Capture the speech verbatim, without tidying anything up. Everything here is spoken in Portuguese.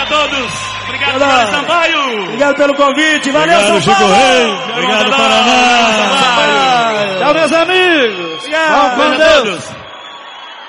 todos. Obrigado, Carlos Sampaio. Obrigado pelo convite. Valeu, obrigado, São Paulo. Chico Rei. Obrigado, Paraná. Tchau, meus amigos. Obrigado. Vamos com Deus.